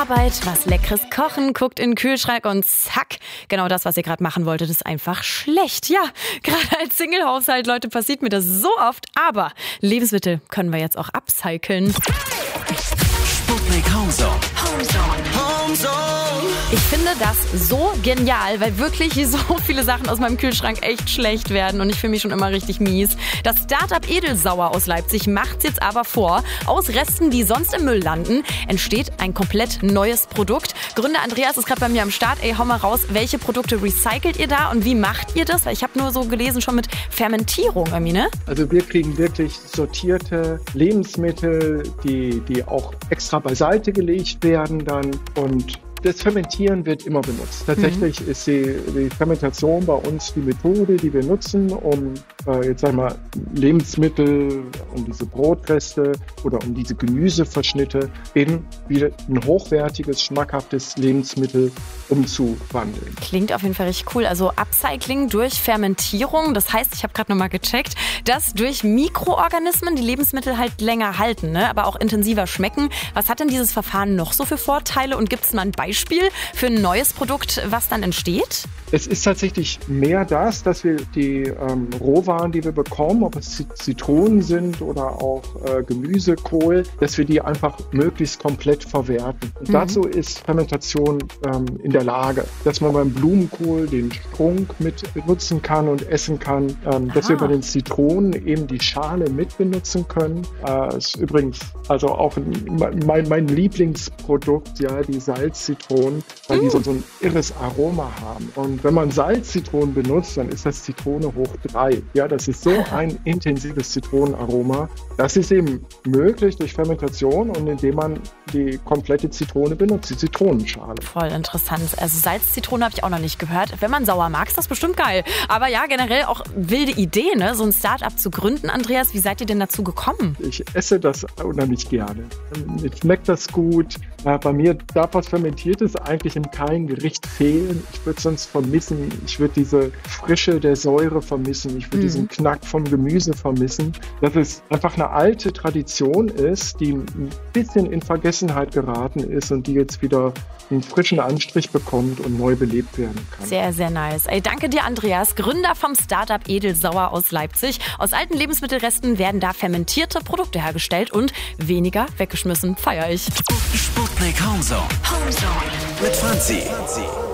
Arbeit, was Leckeres kochen, guckt in den Kühlschrank und zack, genau das, was ihr gerade machen wolltet, ist einfach schlecht. Ja, gerade als Single-Haushalt, Leute, passiert mir das so oft. Aber Lebensmittel können wir jetzt auch upcyclen. Sputnik Homezone. Ich finde das so genial, weil wirklich so viele Sachen aus meinem Kühlschrank echt schlecht werden und ich fühle mich schon immer richtig mies. Das Startup Edelsauer aus Leipzig macht's jetzt aber vor. Aus Resten, die sonst im Müll landen, entsteht ein komplett neues Produkt. Gründer Andreas ist gerade bei mir am Start. Ey, hau mal raus, welche Produkte recycelt ihr da und wie macht ihr das? Weil ich habe nur so gelesen, schon mit Fermentierung irgendwie, ne? Also wir kriegen wirklich sortierte Lebensmittel, die auch extra beiseite gelegt werden dann, und das Fermentieren wird immer benutzt. Tatsächlich ist die Fermentation bei uns die Methode, die wir nutzen, um jetzt einmal Lebensmittel, um diese Brotreste oder um diese Gemüseverschnitte in wieder ein hochwertiges, schmackhaftes Lebensmittel umzuwandeln. Klingt auf jeden Fall richtig cool. Also Upcycling durch Fermentierung. Das heißt, ich habe gerade nochmal gecheckt, dass durch Mikroorganismen die Lebensmittel halt länger halten, ne? Aber auch intensiver schmecken. Was hat denn dieses Verfahren noch so für Vorteile und gibt es mal ein Beispiel für ein neues Produkt, was dann entsteht? Es ist tatsächlich mehr das, dass wir die Rohwaren, die wir bekommen, ob es Zitronen sind oder auch Gemüse, Kohl, dass wir die einfach möglichst komplett verwerten. Und dazu ist Fermentation in der Lage, dass man beim Blumenkohl den Strunk mit benutzen kann und essen kann, dass wir bei den Zitronen eben die Schale mit benutzen können. Ist übrigens also auch mein Lieblingsprodukt, ja, die Salzzitronen, weil die so ein irres Aroma haben. Und wenn man Salzzitronen benutzt, dann ist das Zitrone hoch 3. Ja, das ist so ein intensives Zitronenaroma. Das ist eben möglich durch Fermentation und indem man die komplette Zitrone benutzt, die Zitronenschale. Voll interessant. Also Salzzitrone habe ich auch noch nicht gehört. Wenn man sauer mag, ist das bestimmt geil. Aber ja, generell auch wilde Idee, ne? So ein Start-up zu gründen. Andreas, wie seid ihr denn dazu gekommen? Ich esse das unheimlich gerne. Mir schmeckt das gut. Bei mir darf was Fermentiertes eigentlich in keinem Gericht fehlen. Ich würde sonst vermissen. Ich würde diese Frische der Säure vermissen. Ich würde diesen Knack vom Gemüse vermissen. Dass es einfach eine alte Tradition ist, die ein bisschen in Vergessenheit geraten ist und die jetzt wieder einen frischen Anstrich bekommt und neu belebt werden kann. Sehr, sehr nice. Ey, danke dir, Andreas, Gründer vom Startup Edelsauer aus Leipzig. Aus alten Lebensmittelresten werden da fermentierte Produkte hergestellt und weniger weggeschmissen. Feier ich. Sputnik Homezone. Mit Franzi.